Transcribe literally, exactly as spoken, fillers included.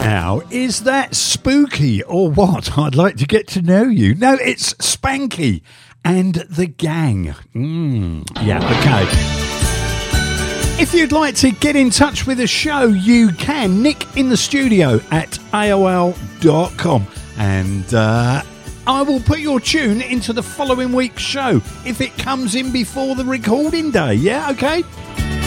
Now, is that spooky or what? I'd like to get to know you. No, it's Spanky and the Gang. Mm, yeah, okay. If you'd like to get in touch with the show, you can. Nick in the studio at A O L dot com. And uh, I will put your tune into the following week's show if it comes in before the recording day. Yeah, okay?